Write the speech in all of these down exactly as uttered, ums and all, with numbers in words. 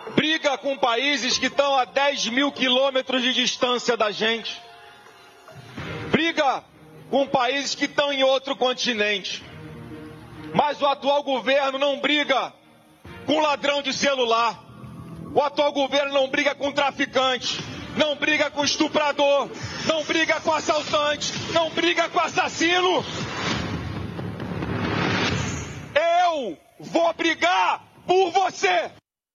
briga com países que estão a dez mil quilômetros de distância da gente, briga com países que estão em outro continente. Mas o atual governo não briga com ladrão de celular, o atual governo não briga com traficante, não briga com estuprador, não briga com assaltante, não briga com assassino. Eu vou brigar por você!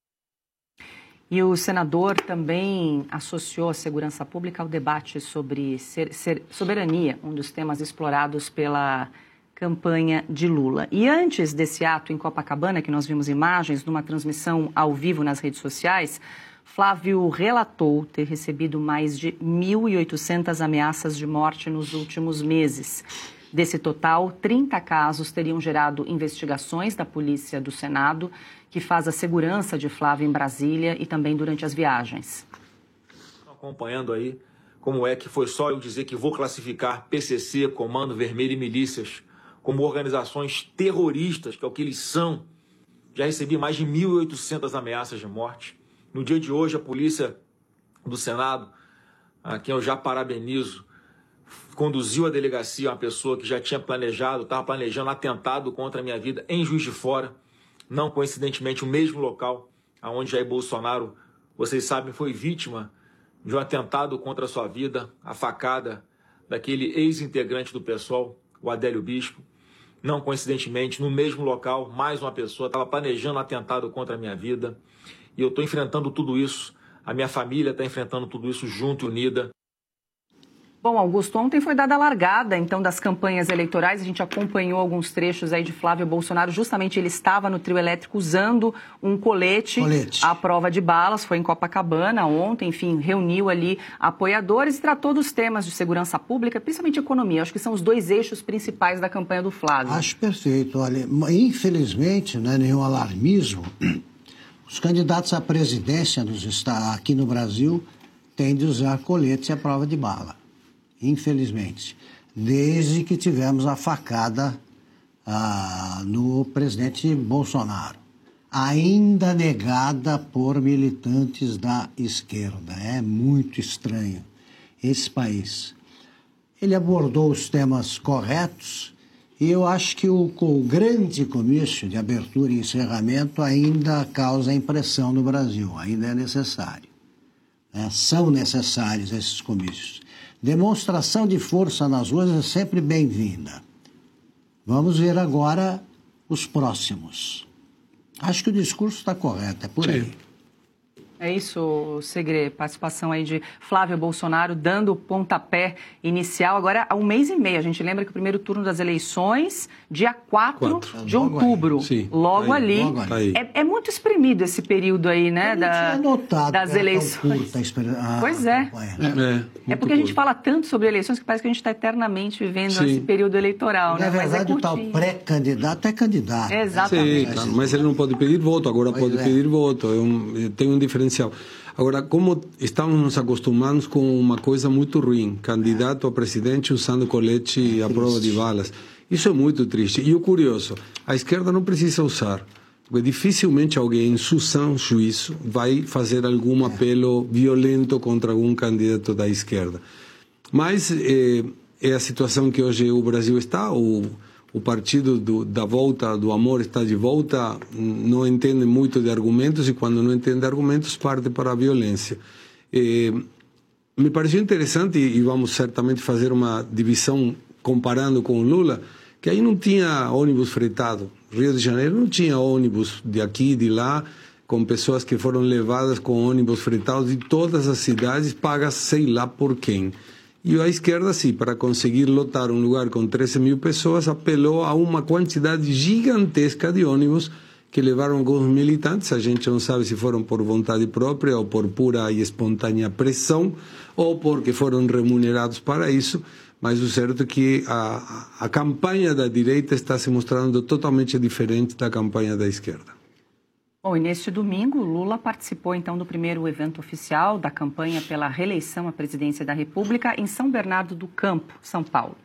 E o senador também associou a segurança pública ao debate sobre ser, ser, soberania, um dos temas explorados pela campanha de Lula. E antes desse ato em Copacabana, que nós vimos imagens numa transmissão ao vivo nas redes sociais, Flávio relatou ter recebido mais de mil e oitocentas ameaças de morte nos últimos meses. Desse total, trinta casos teriam gerado investigações da Polícia do Senado, que faz a segurança de Flávio em Brasília e também durante as viagens. Acompanhando aí como é que foi só eu dizer que vou classificar P C C, Comando Vermelho e milícias como organizações terroristas, que é o que eles são. Já recebi mais de mil e oitocentas ameaças de morte. No dia de hoje, a Polícia do Senado, a quem eu já parabenizo, conduziu à delegacia uma pessoa que já tinha planejado, estava planejando atentado contra a minha vida em Juiz de Fora. Não coincidentemente o mesmo local onde Jair Bolsonaro, vocês sabem, foi vítima de um atentado contra a sua vida, a facada daquele ex-integrante do PSOL, o Adélio Bispo. Não coincidentemente, no mesmo local, mais uma pessoa estava planejando um atentado contra a minha vida. E eu estou enfrentando tudo isso, a minha família está enfrentando tudo isso junto e unida. Bom, Augusto, ontem foi dada a largada, então, das campanhas eleitorais. A gente acompanhou alguns trechos aí de Flávio Bolsonaro. Justamente ele estava no trio elétrico usando um colete, colete. à prova de balas. Foi em Copacabana ontem, enfim, reuniu ali apoiadores e tratou dos temas de segurança pública, principalmente economia. Acho que são os dois eixos principais da campanha do Flávio. Acho perfeito. Olha, infelizmente, não é nenhum alarmismo, os candidatos à presidência nos, aqui no Brasil têm de usar colete à prova de bala. Infelizmente, desde que tivemos a facada ah, no presidente Bolsonaro, ainda negada por militantes da esquerda. É muito estranho esse país. Ele abordou os temas corretos e eu acho que o, o grande comício de abertura e encerramento ainda causa impressão no Brasil, ainda é necessário. É, são necessários esses comícios. Demonstração de força nas ruas é sempre bem-vinda. Vamos ver agora os próximos. Acho que o discurso está correto, é por Sim. aí. É isso, Segre, participação aí de Flávio Bolsonaro dando o pontapé inicial. Agora, há um mês e meio, a gente lembra que o primeiro turno das eleições, dia quatro de outubro, Sim, logo aí, ali. Logo ali. É, é muito exprimido esse período aí, né, da, notado, das eleições. Curta, ah, pois é. É, é porque a gente fala tanto sobre eleições que parece que a gente está eternamente vivendo Sim. esse período eleitoral. Na né? verdade, mas é o tal pré-candidato é candidato. Exatamente. Sim, claro, mas ele não pode pedir voto, agora pois pode é. pedir voto. É um, tem um diferencial. Agora, como estamos nos acostumando com uma coisa muito ruim, candidato a presidente usando colete à prova de balas. Isso é muito triste. E o curioso, a esquerda não precisa usar, porque dificilmente alguém, em seu sã juízo, vai fazer algum apelo violento contra algum candidato da esquerda. Mas é, é a situação que hoje o Brasil está, o O partido do, da volta, do amor está de volta, não entende muito de argumentos e quando não entende argumentos parte para a violência. Eh, me pareceu interessante, e vamos certamente fazer uma divisão comparando com o Lula, que aí não tinha ônibus fretado. Rio de Janeiro não tinha ônibus de aqui e de lá, com pessoas que foram levadas com ônibus fretados de todas as cidades, pagas sei lá por quem. E a esquerda, sim, para conseguir lotar um lugar com treze mil pessoas, apelou a uma quantidade gigantesca de ônibus que levaram alguns militantes. A gente não sabe se foram por vontade própria ou por pura e espontânea pressão ou porque foram remunerados para isso. Mas o certo é que a, a campanha da direita está se mostrando totalmente diferente da campanha da esquerda. Bom, e neste domingo, Lula participou, então, do primeiro evento oficial da campanha pela reeleição à presidência da República em São Bernardo do Campo, São Paulo.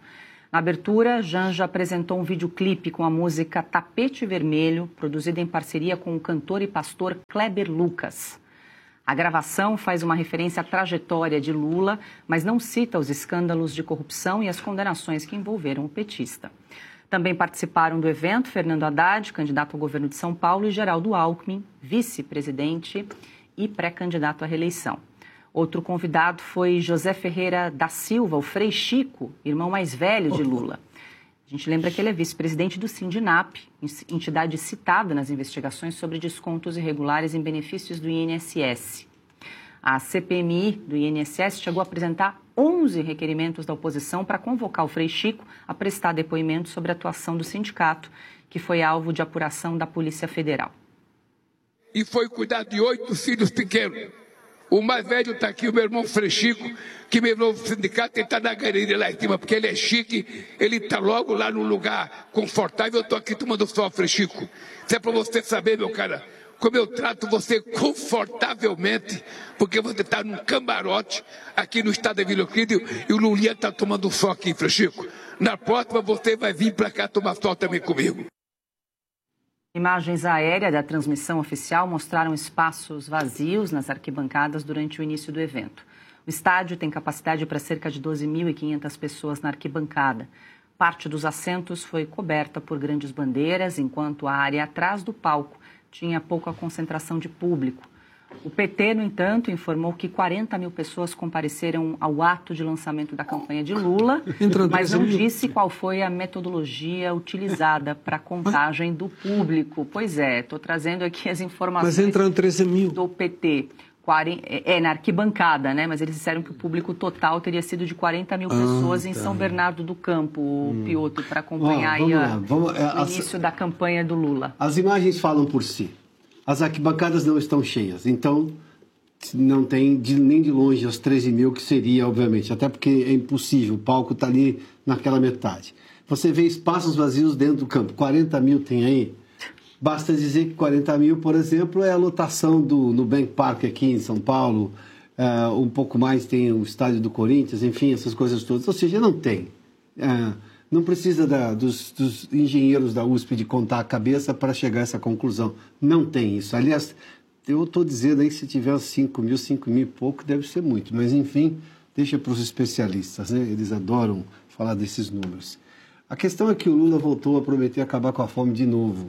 Na abertura, Janja apresentou um videoclipe com a música Tapete Vermelho, produzida em parceria com o cantor e pastor Kleber Lucas. A gravação faz uma referência à trajetória de Lula, mas não cita os escândalos de corrupção e as condenações que envolveram o petista. Também participaram do evento Fernando Haddad, candidato ao governo de São Paulo, e Geraldo Alckmin, vice-presidente e pré-candidato à reeleição. Outro convidado foi José Ferreira da Silva, o Frei Chico, irmão mais velho de Lula. A gente lembra que ele é vice-presidente do Sindinap, entidade citada nas investigações sobre descontos irregulares em benefícios do I N S S. A C P M I do I N S S chegou a apresentar onze requerimentos da oposição para convocar o Frei Chico a prestar depoimento sobre a atuação do sindicato, que foi alvo de apuração da Polícia Federal. E foi cuidar de oito filhos pequenos. O mais velho está aqui, o meu irmão Frei Chico, que me levou pro sindicato, ele está na galeria lá em cima, porque ele é chique, ele está logo lá num lugar confortável, eu estou aqui tomando sol, Frei Chico. Isso é para você saber, meu cara, como eu trato você confortavelmente, porque você está num camarote aqui no estado da Vila Euclide e o Lulinha está tomando sol aqui, Frei Chico. Na próxima você vai vir para cá tomar sol também comigo. Imagens aéreas da transmissão oficial mostraram espaços vazios nas arquibancadas durante o início do evento. O estádio tem capacidade para cerca de doze mil e quinhentas pessoas na arquibancada. Parte dos assentos foi coberta por grandes bandeiras, enquanto a área atrás do palco tinha pouca concentração de público. O P T, no entanto, informou que quarenta mil pessoas compareceram ao ato de lançamento da campanha de Lula, mas não disse qual foi a metodologia utilizada para a contagem do público. Pois é, estou trazendo aqui as informações mas entram treze mil. do P T. É, na arquibancada, né? Mas eles disseram que o público total teria sido de quarenta mil pessoas ah, tá. em São Bernardo do Campo, hum. Piotr, para acompanhar oh, aí a, vamos, é, o início as, da campanha do Lula. As imagens falam por si. As arquibancadas não estão cheias, então não tem de, nem de longe as treze mil que seria, obviamente, até porque é impossível, o palco está ali naquela metade. Você vê espaços vazios dentro do campo, quarenta mil tem aí. Basta dizer que quarenta mil, por exemplo, é a lotação do Nubank Park aqui em São Paulo, uh, um pouco mais tem o estádio do Corinthians, enfim, essas coisas todas. Ou seja, não tem. Uh, não precisa da, dos, dos engenheiros da U S P de contar a cabeça para chegar a essa conclusão. Não tem isso. Aliás, eu estou dizendo aí que se tiver cinco mil, cinco mil e pouco, deve ser muito. Mas, enfim, deixa para os especialistas, né? Eles adoram falar desses números. A questão é que o Lula voltou a prometer acabar com a fome de novo.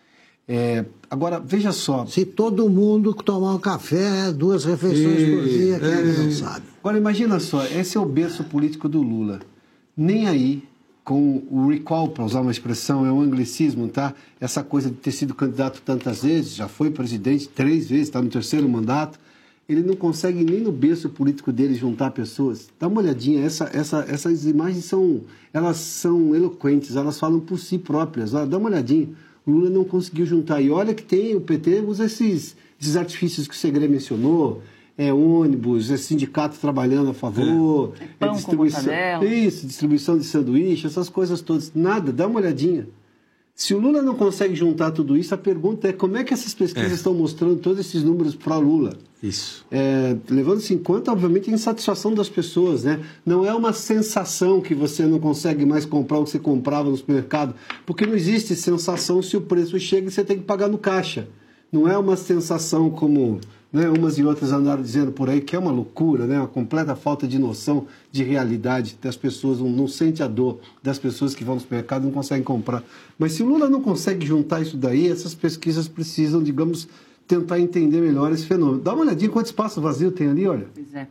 É, agora, veja só. Se todo mundo tomar um café, duas refeições e, por dia, quem é que não sabe? Agora, imagina só, esse é o berço político do Lula. Nem aí, com o recall, para usar uma expressão, é um anglicismo, tá? Essa coisa de ter sido candidato tantas vezes, já foi presidente três vezes, está no terceiro mandato, ele não consegue nem no berço político dele juntar pessoas. Dá uma olhadinha, essa, essa, essas imagens são, elas são eloquentes, elas falam por si próprias. Olha, dá uma olhadinha. O Lula não conseguiu juntar. E olha que tem, o P T usa esses, esses artifícios que o Segre mencionou, é ônibus, é sindicato trabalhando a favor, é, é pão é distribuição, com isso, distribuição de sanduíche, essas coisas todas. Nada, dá uma olhadinha. Se o Lula não consegue juntar tudo isso, a pergunta é como é que essas pesquisas é. estão mostrando todos esses números para Lula? Isso. É, levando-se em conta, obviamente, a insatisfação das pessoas, né? Não é uma sensação que você não consegue mais comprar o que você comprava no supermercado, porque não existe sensação se o preço chega e você tem que pagar no caixa. Não é uma sensação como, né, umas e outras andaram dizendo por aí, que é uma loucura, né? Uma completa falta de noção de realidade das pessoas, não, não sente a dor das pessoas que vão no supermercado e não conseguem comprar. Mas se o Lula não consegue juntar isso daí, essas pesquisas precisam, digamos, tentar entender melhor esse fenômeno. Dá uma olhadinha quanto espaço vazio tem ali, olha. Pois é.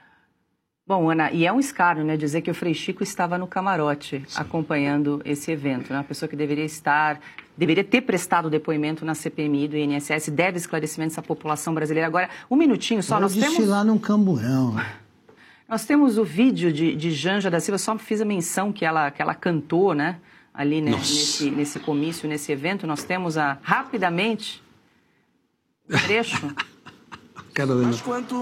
Bom, Ana, e é um escárnio, né, dizer que o Frei Chico estava no camarote Sim. acompanhando esse evento, né? Uma pessoa que deveria estar, deveria ter prestado depoimento na C P M I do I N S S, deve esclarecimentos à população brasileira. Agora, um minutinho só, Eu nós temos... lá num camburão. Nós temos o vídeo de, de Janja da Silva, só fiz a menção que ela, que ela cantou, né, ali né, nesse, nesse comício, nesse evento. Nós temos a, rapidamente, um trecho. Cara,